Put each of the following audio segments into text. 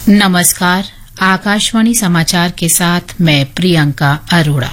नमस्कार। आकाशवाणी समाचार के साथ मैं प्रियंका अरोड़ा।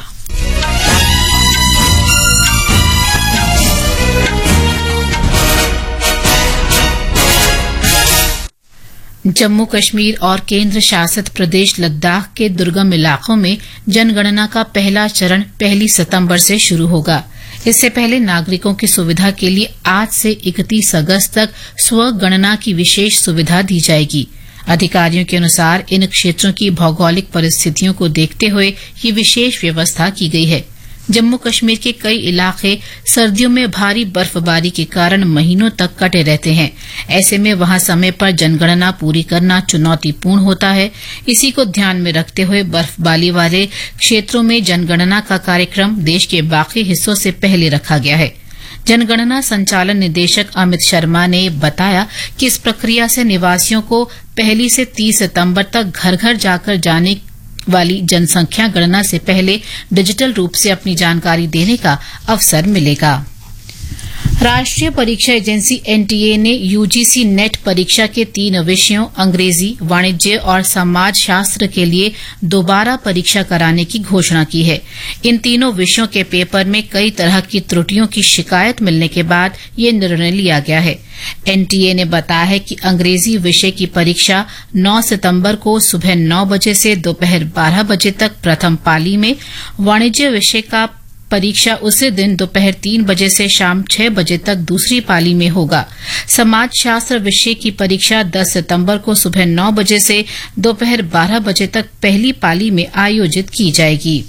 जम्मू कश्मीर और केंद्र शासित प्रदेश लद्दाख के दुर्गम इलाकों में जनगणना का पहला चरण 1 सितंबर से शुरू होगा। इससे पहले नागरिकों की सुविधा के लिए आज से 31 अगस्त तक स्वगणना की विशेष सुविधा दी जाएगी। अधिकारियों के अनुसार इन क्षेत्रों की भौगोलिक परिस्थितियों को देखते हुए ये विशेष व्यवस्था की गई है। जम्मू कश्मीर के कई इलाके सर्दियों में भारी बर्फबारी के कारण महीनों तक कटे रहते हैं। ऐसे में वहां समय पर जनगणना पूरी करना चुनौतीपूर्ण होता है। इसी को ध्यान में रखते हुए बर्फबारी वाले क्षेत्रों में जनगणना का कार्यक्रम देश के बाकी हिस्सों से पहले रखा गया है। जनगणना संचालन निदेशक अमित शर्मा ने बताया कि इस प्रक्रिया से निवासियों को 1 से 30 सितंबर तक घर घर जाकर जाने वाली जनसंख्या गणना से पहले डिजिटल रूप से अपनी जानकारी देने का अवसर मिलेगा। राष्ट्रीय परीक्षा एजेंसी एनटीए ने यूजीसी नेट परीक्षा के 3 विषयों अंग्रेजी, वाणिज्य और समाज शास्त्र के लिए दोबारा परीक्षा कराने की घोषणा की है। इन तीनों विषयों के पेपर में कई तरह की त्रुटियों की शिकायत मिलने के बाद ये निर्णय लिया गया है। एनटीए ने बताया है कि अंग्रेजी विषय की परीक्षा 9 सितंबर को सुबह 9 बजे से दोपहर 12 बजे तक प्रथम पाली में, वाणिज्य विषय का परीक्षा उसी दिन दोपहर 3 बजे से शाम 6 बजे तक दूसरी पाली में होगा। समाज शास्त्र विषय की परीक्षा 10 सितंबर को सुबह 9 बजे से दोपहर 12 बजे तक पहली पाली में आयोजित की जाएगी।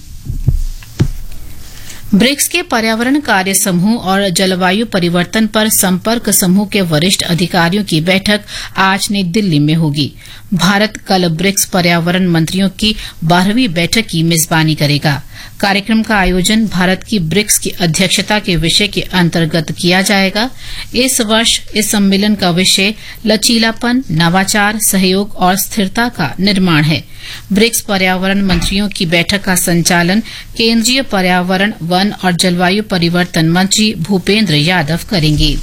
ब्रिक्स के पर्यावरण कार्य समूह और जलवायु परिवर्तन पर संपर्क समूह के वरिष्ठ अधिकारियों की बैठक आज नई दिल्ली में होगी। भारत कल ब्रिक्स पर्यावरण मंत्रियों की 12वीं बैठक की मेजबानी करेगा। कार्यक्रम का आयोजन भारत की ब्रिक्स की अध्यक्षता के विषय के अंतर्गत किया जाएगा। इस वर्ष इस सम्मेलन का विषय लचीलापन, नवाचार, सहयोग और स्थिरता का निर्माण है। ब्रिक्स पर्यावरण मंत्रियों की बैठक का संचालन केंद्रीय पर्यावरण, वन और जलवायु परिवर्तन मंत्री भूपेंद्र यादव करेंगे।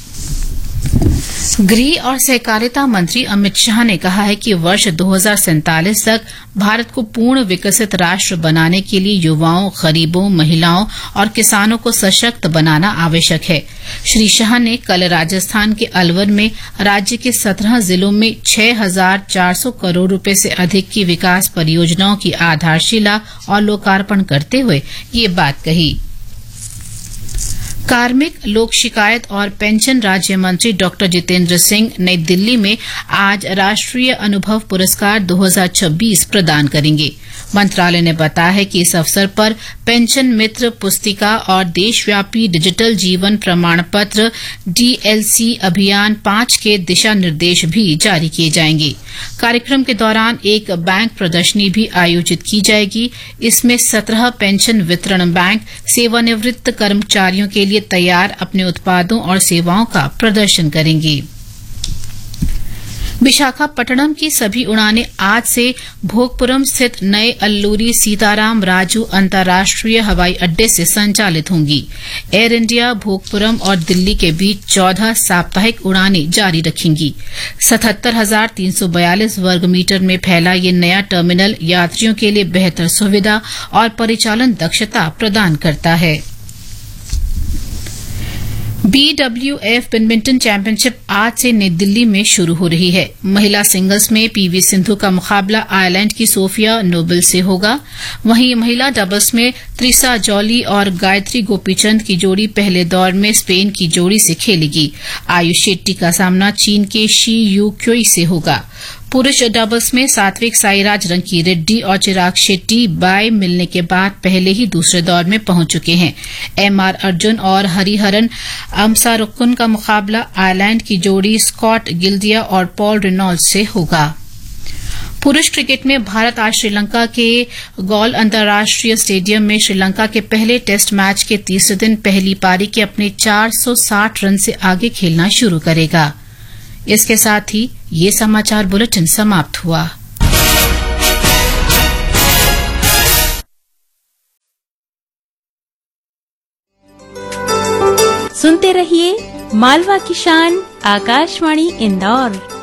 गृह और सहकारिता मंत्री अमित शाह ने कहा है कि वर्ष 2047 तक भारत को पूर्ण विकसित राष्ट्र बनाने के लिए युवाओं, गरीबों, महिलाओं और किसानों को सशक्त बनाना आवश्यक है। श्री शाह ने कल राजस्थान के अलवर में राज्य के 17 जिलों में 6,400 करोड़ रुपए से अधिक की विकास परियोजनाओं की आधारशिला और लोकार्पण करते हुए ये बात कही। कार्मिक, लोक शिकायत और पेंशन राज्य मंत्री डॉक्टर जितेंद्र सिंह नई दिल्ली में आज राष्ट्रीय अनुभव पुरस्कार 2026 प्रदान करेंगे। मंत्रालय ने बताया है कि इस अवसर पर पेंशन मित्र पुस्तिका और देशव्यापी डिजिटल जीवन प्रमाण पत्र डीएलसी अभियान 5 के दिशा निर्देश भी जारी किए जाएंगे। कार्यक्रम के दौरान एक बैंक प्रदर्शनी भी आयोजित की जाएगी। इसमें 17 पेंशन वितरण बैंक सेवानिवृत्त कर्मचारियों के लिए तैयार अपने उत्पादों और सेवाओं का प्रदर्शन करेंगे। विशाखापट्टनम की सभी उड़ानें आज से भोगपुरम स्थित नए अल्लूरी सीताराम राजू अंतर्राष्ट्रीय हवाई अड्डे से संचालित होंगी। एयर इंडिया भोगपुरम और दिल्ली के बीच 14 साप्ताहिक उड़ानें जारी रखेंगी। 77,342 वर्ग मीटर में फैला ये नया टर्मिनल यात्रियों के लिए बेहतर सुविधा और परिचालन दक्षता प्रदान करता है। BWF बैडमिंटन चैंपियनशिप आज से नई दिल्ली में शुरू हो रही है। महिला सिंगल्स में पीवी सिंधु का मुकाबला आयरलैंड की सोफिया नोबल से होगा। वहीं महिला डबल्स में त्रिसा जॉली और गायत्री गोपीचंद की जोड़ी पहले दौर में स्पेन की जोड़ी से खेलेगी। आयुष शेट्टी का सामना चीन के शी यू क्योई से होगा। पुरुष डबल्स में सात्विक साईराज रंकी रेड्डी और चिराग शेट्टी बाय मिलने के बाद पहले ही दूसरे दौर में पहुंच चुके हैं। एमआर अर्जुन और हरिहरन अमसारुकुन का मुकाबला आयरलैंड की जोड़ी स्कॉट गिल्डिया और पॉल रेनॉल्ड से होगा। पुरुष क्रिकेट में भारत आज श्रीलंका के गौल अंतर्राष्ट्रीय स्टेडियम में श्रीलंका के पहले टेस्ट मैच के तीसरे दिन पहली पारी के अपने 460 रन से आगे खेलना शुरू करेगा। इसके साथ ही ये समाचार बुलेटिन समाप्त हुआ। सुनते रहिए मालवा की शान आकाशवाणी इंदौर।